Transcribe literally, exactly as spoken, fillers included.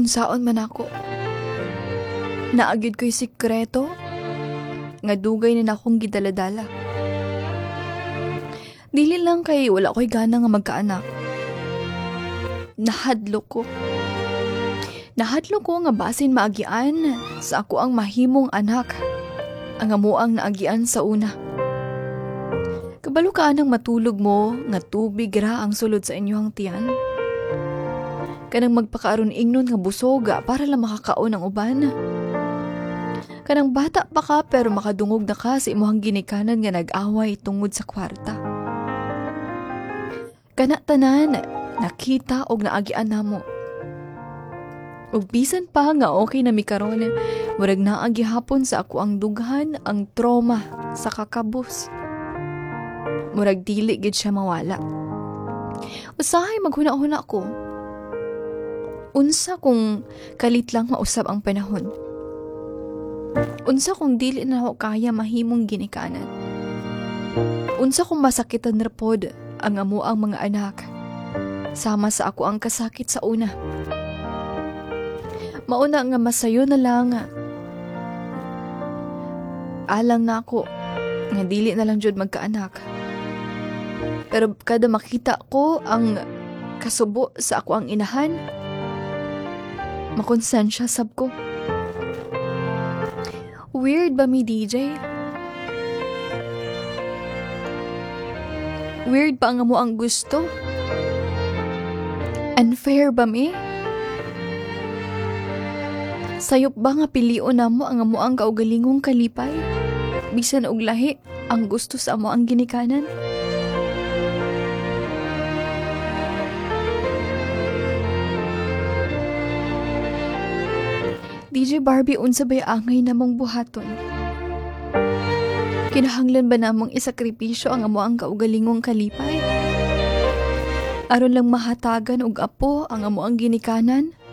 unsaon man ako. Naagid ko'y sikreto nga dugay na akong gidaladala. Dili lang kay wala ko'y gana nga magkaanak. Nahadlo ko. Nahadlo ko nga basin maagian sa ako ang mahimong anak, ang amuang naagian sa una. Kabalo ka nang matulog mo nga tubig ra ang sulod sa inyong tiyan. Kanang magpakaaron ingnon nga busoga para lang makakaon ang uban. Kanang bata pa ka pero makadungog na ka sa imuhang ginikanan nga nag-away tungod sa kwarta. Kana tanan, nakita og naagian namo. Ug bisan pa nga okay na mi karon, murag naa gihapon sa ako ang dughan ang trauma sa kakabus. Murag dili gid siya mawala. Usahay maghuna-huna ko. Unsa kung kalit lang mausab ang panahon? Unsa kung dili na ako kaya mahimong ginikanan? Unsa kung masakitan ra pod ang amo ang mga anak sama sa ako ang kasakit sa una? Mauna nga masayo na lang alang na ako nga dili na lang jud magkaanak. Pero kada makita ko ang kasubo sa ako ang inahan, makonsensya sab ko. Weird ba mi, D J? Weird ba ang amo ang gusto? Unfair ba mi? Sayop ba nga pilion na mo ang amo ang kaugalingong kalipay? Bisan og lahi ang gusto sa amo ang ginikanan? D J Barbie, unsa ba'y angay namong buhaton? Kinahanglan ba namong isakripisyo ang amo ang kaugalingong kalipay? Aron lang mahatagan og apo ang amo ang ginikanan?